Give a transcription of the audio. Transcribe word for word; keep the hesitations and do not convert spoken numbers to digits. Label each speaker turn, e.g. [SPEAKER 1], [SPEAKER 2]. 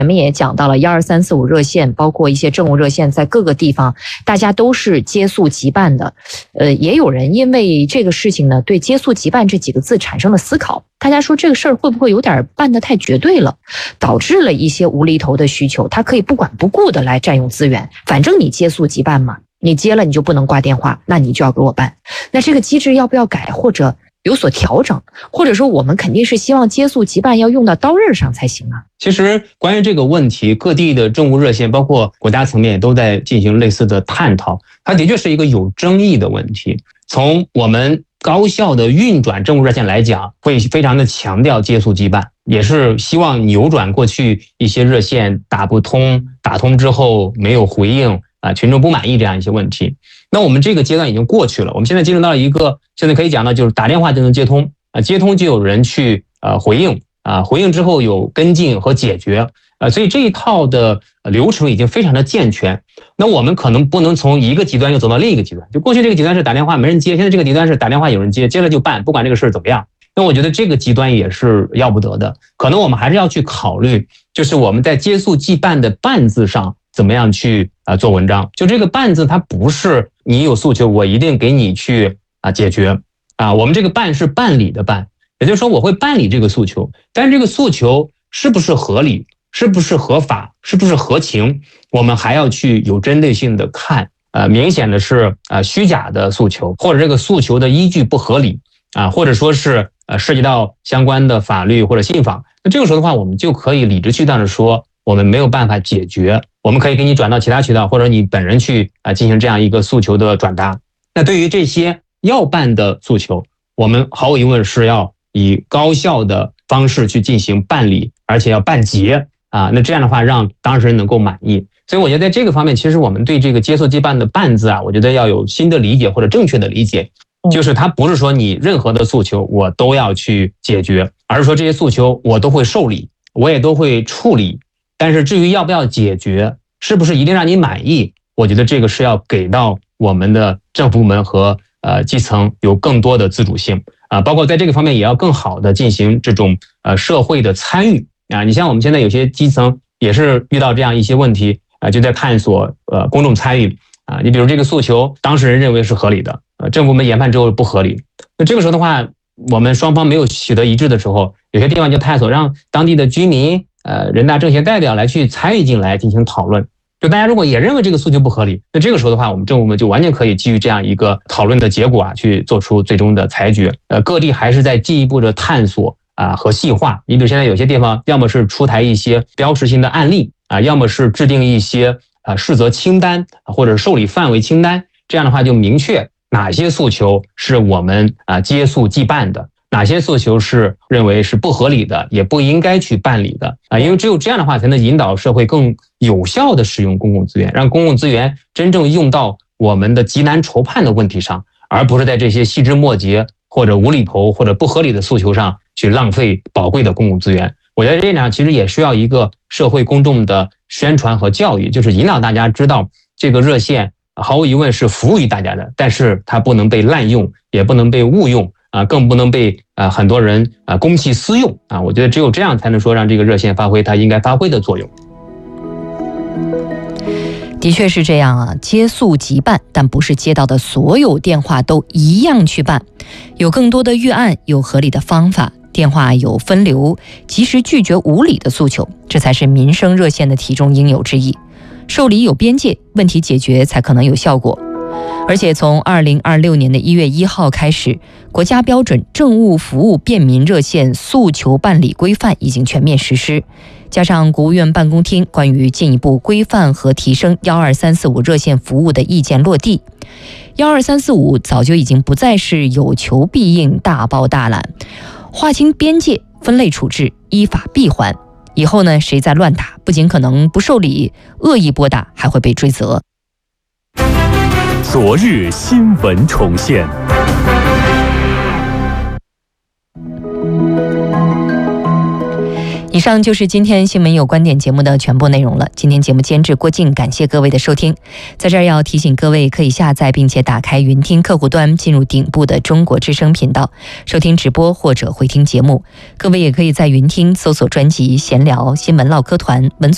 [SPEAKER 1] 前面也讲到了一二三四五热线，包括一些政务热线，在各个地方大家都是接诉即办的。呃，也有人因为这个事情呢，对接诉即办这几个字产生了思考。大家说这个事儿会不会有点办得太绝对了，导致了一些无厘头的需求，他可以不管不顾的来占用资源，反正你接诉即办嘛，你接了你就不能挂电话，那你就要给我办。那这个机制要不要改，或者有所调整，或者说我们肯定是希望接诉即办要用到刀刃上才行啊。
[SPEAKER 2] 其实关于这个问题，各地的政务热线包括国家层面也都在进行类似的探讨，它的确是一个有争议的问题。从我们高效的运转政务热线来讲，会非常的强调接诉即办，也是希望扭转过去一些热线打不通，打通之后没有回应啊，群众不满意这样一些问题。那我们这个阶段已经过去了，我们现在进入到一个现在可以讲到就是打电话就能接通啊，接通就有人去呃回应啊，回应之后有跟进和解决啊，所以这一套的流程已经非常的健全。那我们可能不能从一个极端又走到另一个极端，就过去这个极端是打电话没人接，现在这个极端是打电话有人接，接了就办，不管这个事怎么样。那我觉得这个极端也是要不得的，可能我们还是要去考虑，就是我们在接诉即办的办字上怎么样去啊做文章。就这个办字它不是你有诉求我一定给你去啊解决啊，我们这个办是办理的办，也就是说我会办理这个诉求，但是这个诉求是不是合理，是不是合法，是不是合情，我们还要去有针对性的看。呃，明显的是呃虚假的诉求，或者这个诉求的依据不合理啊，或者说是呃涉及到相关的法律或者信访，那这个时候的话，我们就可以理直气壮的说，我们没有办法解决，我们可以给你转到其他渠道，或者你本人去啊进行这样一个诉求的转达。那对于这些要办的诉求，我们毫无疑问是要以高效的方式去进行办理，而且要办结啊，那这样的话让当事人能够满意。所以我觉得在这个方面，其实我们对这个接诉即办的办字啊，我觉得要有新的理解或者正确的理解，就是它不是说你任何的诉求我都要去解决，而是说这些诉求我都会受理，我也都会处理，但是至于要不要解决，是不是一定让你满意，我觉得这个是要给到我们的政府部门和呃基层有更多的自主性啊，包括在这个方面也要更好的进行这种呃社会的参与啊。你像我们现在有些基层也是遇到这样一些问题啊，就在探索呃公众参与啊。你比如这个诉求，当事人认为是合理的，呃政府部门研判之后不合理，那这个时候的话，我们双方没有取得一致的时候，有些地方就探索让当地的居民、呃人大政协代表来去参与进来进行讨论。就大家如果也认为这个诉求不合理，那这个时候的话，我们政府部门就完全可以基于这样一个讨论的结果啊，去做出最终的裁决。呃，各地还是在进一步的探索啊和细化。你比如现在有些地方，要么是出台一些标识性的案例啊，要么是制定一些啊适责清单或者受理范围清单，这样的话就明确哪些诉求是我们啊接诉即办的，哪些诉求是认为是不合理的，也不应该去办理的啊，因为只有这样的话，才能引导社会更有效的使用公共资源，让公共资源真正用到我们的急难筹判的问题上，而不是在这些细枝末节或者无厘头或者不合理的诉求上去浪费宝贵的公共资源。我觉得这样其实也需要一个社会公众的宣传和教育，就是引导大家知道这个热线毫无疑问是服务于大家的，但是它不能被滥用，也不能被误用啊，更不能被啊很多人啊公器私用啊。我觉得只有这样才能说让这个热线发挥它应该发挥的作用。
[SPEAKER 1] 的确是这样啊，接诉即办，但不是接到的所有电话都一样去办，有更多的预案，有合理的方法，电话有分流，及时拒绝无理的诉求，这才是民生热线的题中应有之义。受理有边界，问题解决才可能有效果。而且从二零二六年的一月一号开始，国家标准政务服务便民热线诉求办理规范已经全面实施，加上国务院办公厅关于进一步规范和提升一二三四五热线服务的意见落地，一二三四五早就已经不再是有求必应、大包大揽，划清边界，分类处置，依法闭环。以后呢，谁再乱打，不仅可能不受理，恶意拨打还会被追责。
[SPEAKER 3] 昨日新闻重现。
[SPEAKER 1] 以上就是今天新闻有观点节目的全部内容了。今天节目监制郭靖，感谢各位的收听。在这儿要提醒各位，可以下载并且打开云听客户端，进入顶部的中国之声频道，收听直播或者回听节目。各位也可以在云听搜索专辑闲聊新闻唠嗑团文